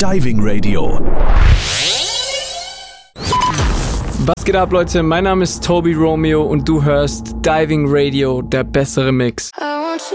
Diving Radio. Was geht ab, Leute? Mein Name ist Toby Romeo und du hörst Diving Radio, der bessere Mix.